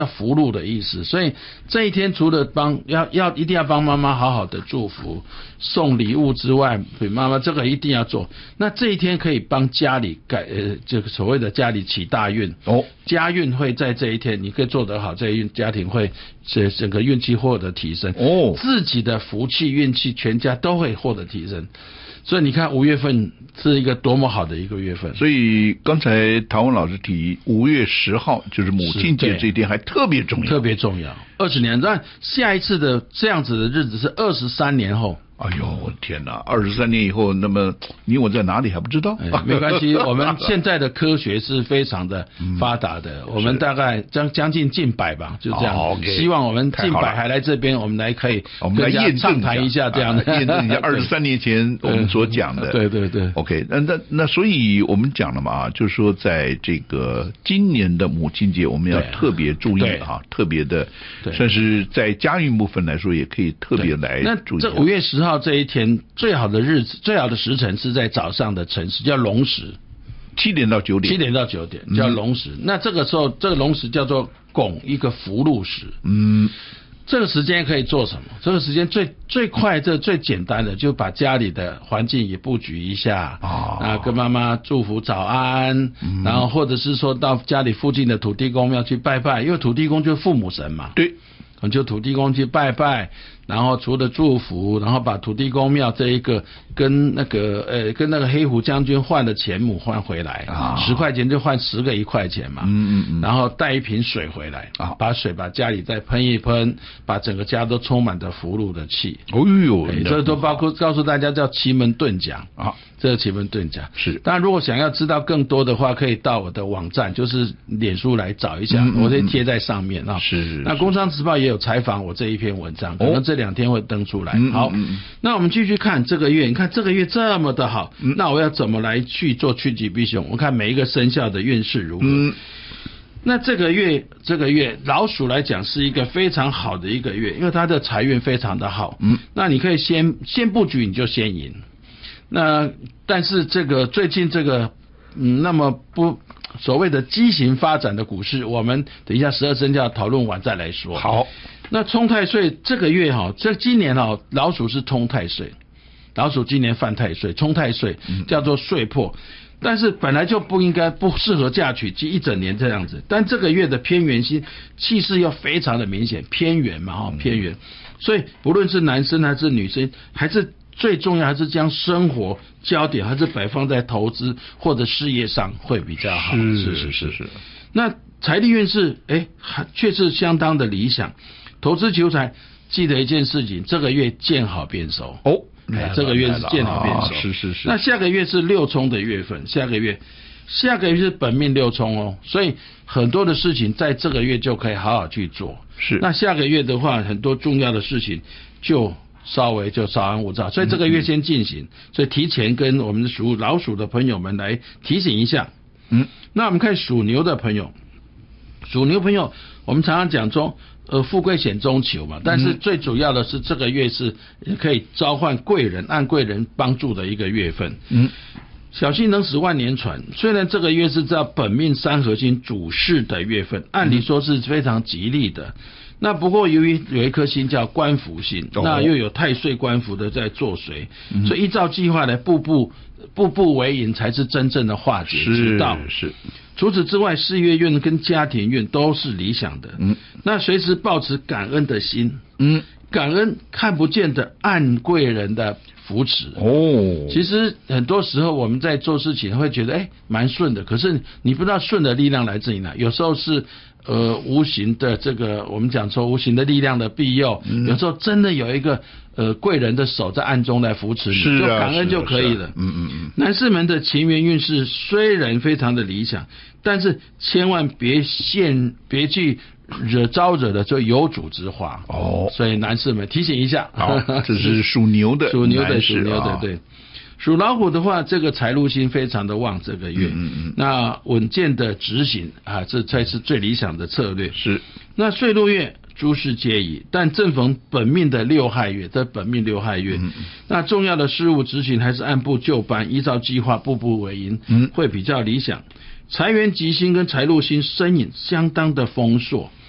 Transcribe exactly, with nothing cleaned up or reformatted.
福禄的意思，所以这一天除了帮要要一定要帮妈妈好好的祝福送礼物之外，妈妈这个一定要做。那这一天可以帮家里改呃这个所谓的家里起大运哦， 家运会在这一天你可以做得好，这一家庭会这整个运气获得提升哦， 自己的福气运气全家都会获得提升。所以你看五月份是一个多么好的一个月份。 所以刚才唐文老师提五月十号就是母亲节这一天还特别重要， 特别重要。二十年，但下一次的这样子的日子是二十三年后。 哎呦，我的天哪！二十三年以后，那么你我在哪里还不知道？ 哎、没关系，我们现在的科学是非常的发达的，嗯、我们大概将将近近百吧，就这样。 哦 okay, 希望我们近百还来这边，我们来可以我们来验证谈一下这样的， 啊、验证一下二十三年前我们所讲的。 对对对。 OK， 那那那所以我们讲了嘛，就是说在这个今年的母亲节，我们要特别注意哈，特别的，算是在家运部分来说，也可以特别来注意。 那这五月十号。这一天最好的日子，最好的时辰是在早上的辰时，叫龙时， 七点到九点， 七点到九点叫龙时。嗯、那这个时候，这个龙时叫做拱一个福禄时。嗯，这个时间可以做什么？这个时间最最快、这最简单的，就把家里的环境也布局一下啊，啊，跟妈妈祝福早安，嗯、然后或者是说到家里附近的土地公庙去拜拜，因为土地公就是父母神嘛。 对。 就土地公去拜拜，然后除了祝福，然后把土地公庙这一个跟那个呃跟那个黑虎将军换的钱母换回来，啊、十块钱就换十个一块钱嘛，嗯嗯嗯，然后带一瓶水回来，啊，把水把家里再喷一喷，把整个家都充满着福禄的气。 哦呦， 这都包括告诉大家叫奇门遁甲啊，这个奇门遁甲是。 当然，如果想要知道更多的话，可以到我的网站，就是脸书来找一下，嗯嗯嗯我会贴在上面啊。 是是。 那《工商时报》也有采访我这一篇文章，可能这两天会登出来。 哦、 好， 嗯嗯嗯那我们继续看这个月，你看这个月这么的好，嗯、那我要怎么来去做趋吉避凶？我看每一个生肖的运势如何。嗯那这个月，这个月老鼠来讲是一个非常好的一个月，因为它的财运非常的好。嗯，那你可以先先布局，你就先赢。那但是这个最近这个嗯，那么不所谓的畸形发展的股市，我们等一下十二生肖讨论完再来说。 好， 那冲太岁这个月哈，这今年哈老鼠是冲太岁，老鼠今年犯太岁，冲太岁叫做岁破。嗯但是本来就不应该不适合嫁娶，即一整年这样子。但这个月的偏圆星气势又非常的明显，偏圆嘛哈，偏圆。所以不论是男生还是女生，还是最重要还是将生活焦点还是摆放在投资或者事业上会比较好。 是是是是是。 那财力运势哎，却是相当的理想。投资求财，记得一件事情，这个月见好变收哦。 哎，这个月是见好变收， 是是是。 那下个月是六冲的月份，下个月，下个月是本命六冲哦，所以很多的事情在这个月就可以好好去做。 是。 那下个月的话，很多重要的事情就稍微就稍安勿躁，所以这个月先进行，嗯、所以提前跟我们属老鼠的朋友们来提醒一下。嗯。那我们看属牛的朋友，属牛朋友，我们常常讲说。呃，富贵险中求嘛，但是最主要的是这个月是可以召唤贵人，按贵人帮助的一个月份。嗯，小心能使万年船。虽然这个月是在本命三合星主事的月份，按理说是非常吉利的。那不过由于有一颗星叫官符星，哦、那又有太岁官符的在作祟，嗯、所以依照计划来步步步步为营，才是真正的化解之道。 是。是除此之外，事业运跟家庭运都是理想的。嗯，那随时保持感恩的心。嗯，感恩看不见的按贵人的扶持。哦，其实很多时候我们在做事情会觉得哎蛮顺的，可是你不知道顺的力量来自于哪。有时候是呃无形的这个我们讲说无形的力量的庇佑，嗯、有时候真的有一个呃贵人的手在暗中来扶持你， 是啊、 就感恩就可以了。 啊啊、嗯嗯嗯。 男士们的情缘运势虽然非常的理想，但是千万别陷别去惹招惹的就有主之话哦。所以男士们提醒一下。 好，这是属牛的， 属牛的属牛的对。属老虎的话，这个财禄星非常的旺，这个月，嗯嗯那稳健的执行啊，这才是最理想的策略。 是。 那岁禄月诸事皆宜，但正逢本命的六害月，这本命六害月，嗯、那重要的事务执行还是按部就班，依照计划步步为营，嗯，会比较理想。财源吉星跟财禄星身影相当的丰硕，